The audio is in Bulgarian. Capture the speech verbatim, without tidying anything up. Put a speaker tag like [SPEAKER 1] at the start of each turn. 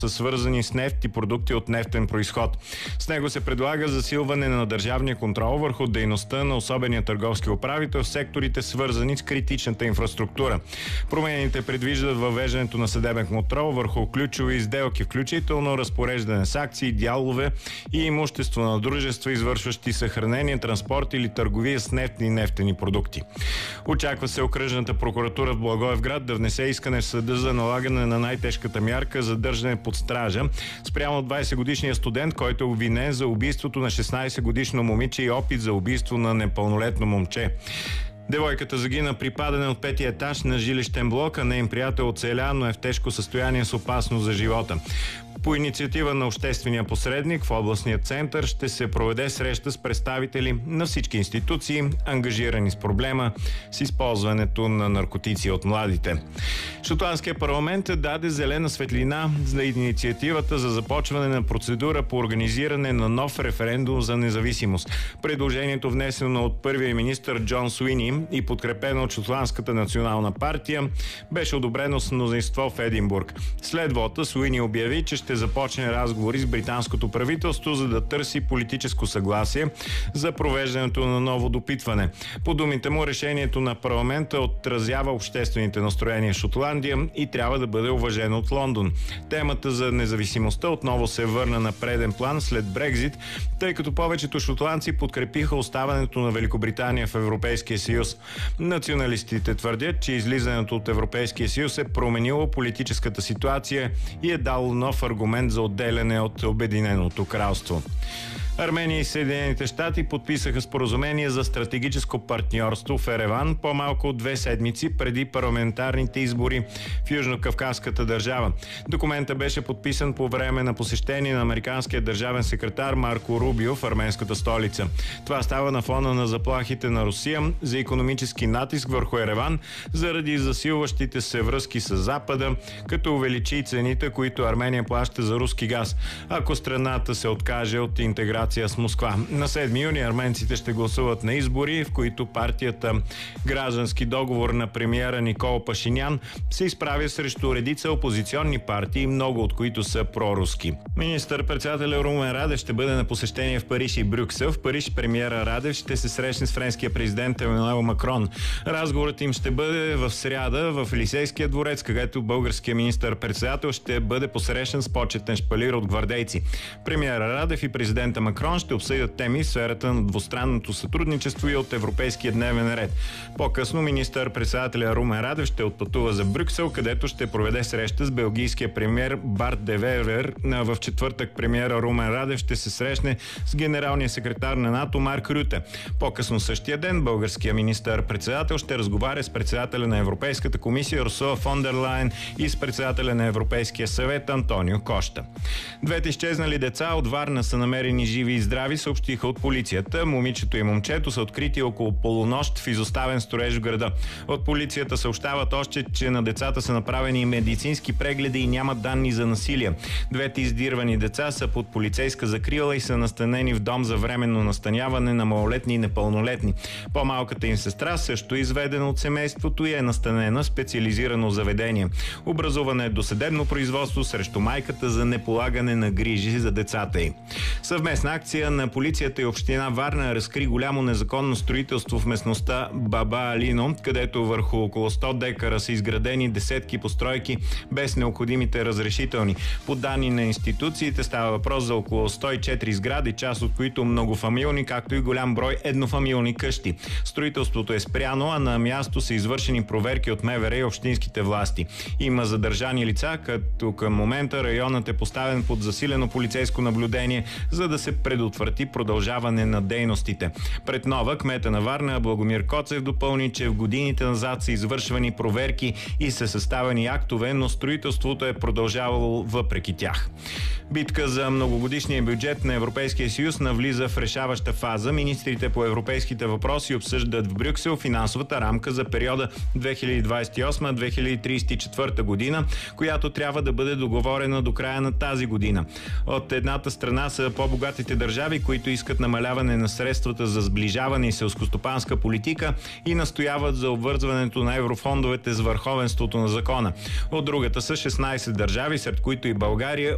[SPEAKER 1] са свързани с нефт и продукти от нефтен произход. С него се предлага засилване на държавния контрол върху дейността на особения търговски управител в секторите, свързани с критичната инфраструктура. Промените предвиждат въвеждането на съдебен контрол върху ключови сделки, включително разпореждане с акции, дялове и имущество на дружества, извършващи съхранение, транспорт или търговия с нефтни и нефтени продукти. Очаква се окръжната прокуратура в Благоевград да внесе искане в съда за налагане на най-тежката мярка задържане под стража спрямо двайсетгодишния студент, който е обвинен за убийството на шестнайсетгодишно момиче и опит за убийство на непълнолетно момче. Девойката загина при падане от петия етаж на жилищен блок, а неин приятел оцеля, но е в тежко състояние с опасност за живота. По инициатива на обществения посредник в областния център ще се проведе среща с представители на всички институции, ангажирани с проблема с използването на наркотици от младите. Шотландският парламент даде зелена светлина за инициативата за започване на процедура по организиране на нов референдум за независимост. Предложението, внесено от първия министър Джон Суини и подкрепено от Шотландската национална партия, беше одобрено с мнозинство в Единбург. След вота Суини обяви, че ще започне разговори с британското правителство, за да търси политическо съгласие за провеждането на ново допитване. По думите му, решението на парламента отразява обществените настроения в Шотландия и трябва да бъде уважено от Лондон. Темата за независимостта отново се върна на преден план след Брекзит, тъй като повечето шотландци подкрепиха оставането на Великобритания в Европейския съюз. Националистите твърдят, че излизането от Европейския съюз е променило политическата ситуация и е дало нов аргумент за отделяне от Обединеното кралство. Армения и Съединените щати подписаха споразумение за стратегическо партньорство в Ереван по-малко от две седмици преди парламентарните избори в Южно-Кавказската държава. Документът беше подписан по време на посещение на американския държавен секретар Марко Рубио в арменската столица. Това става на фона на заплахите на Русия за икономически натиск върху Ереван заради засилващите се връзки с Запада, като увеличи цените, които Армения плаща за руски газ, ако страната се откаже от интеграция с Москва. На седми юни арменците ще гласуват на избори, в които партията Граждански договор на премиера Никол Пашинян се изправя срещу редица опозиционни партии, много от които са проруски. Министър-председателя Румен Радев ще бъде на посещение в Париж и Брюксел. В Париж премиера Радев ще се срещне с френския президент Емануел Макрон. Разговорът им ще бъде в сряда в Елисейския дворец, където българският министър-председател ще бъде посрещан с почетен шпалир от гвардейци. Премиера Радев и президента Макрон ще обсъдят теми в сферата на двустранното сътрудничество и от европейския дневен ред. По-късно министър-председателя Румен Радев ще отпътува за Брюксел, където ще проведе среща с белгийския премиер Барт де Вевер. В четвъртък премиера Румен Радев ще се срещне с генералния секретар на НАТО Марк Рюте. По-късно същия ден българския министър-председател ще разговаря с председателя на Европейската комисия Урсула фон дер Лайен и с председателя на Европейския съвет Антонио Кошта. Двете изчезнали деца от Варна са намерени живи и здрави, съобщиха от полицията. Момичето и момчето са открити около полунощ в изоставен строеж в града. От полицията съобщават още, че на децата са направени медицински прегледи и нямат данни за насилие. Двете издирвани деца са под полицейска закрила и са настанени в дом за временно настаняване на малолетни и непълнолетни. По-малката им сестра също е изведена от семейството и е настанена в специализирано заведение. Образуване е досъдебно производство срещу майката за неполагане на грижи за децата й. Съвместна акция на полицията и община Варна разкри голямо незаконно строителство в местността Баба Алино, където върху около сто декара са изградени десетки постройки без необходимите разрешителни. По данни на институциите става въпрос за около сто и четири сгради, част от които многофамилни, както и голям брой еднофамилни къщи. Строителството е спряно, а на място са извършени проверки от МВР и общинските власти. Има задържани лица, като към момента районът е поставен под засилено полицейско наблюдение, за да се предотврати продължаване на дейностите. Пред нова кмета на Варна Благомир Коцев допълни, че в годините назад са извършвани проверки и са съставени актове, но строителството е продължавало въпреки тях. Битка за многогодишния бюджет на Европейския съюз навлиза в решаваща фаза. Министрите по европейските въпроси обсъждат в Брюксел финансовата рамка за периода две хиляди двадесет и осма - две хиляди тридесет и четвърта година, която трябва да бъде договорена до края на тази година. От едната страна са по-богатите държави, които искат намаляване на средствата за сближаване и селскостопанска политика и настояват за обвързването на еврофондовете с върховенството на закона. От другата са шестнадесет държави, сред които и България,